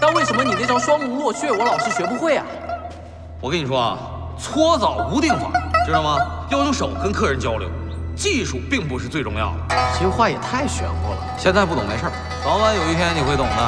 但为什么你那招双目落穴我老是学不会啊？ 我跟你说啊，搓澡无定法，知道吗？要用手跟客人交流，技术并不是最重要的。 这话也太玄乎了。 现在不懂没事儿，早晚有一天你会懂的。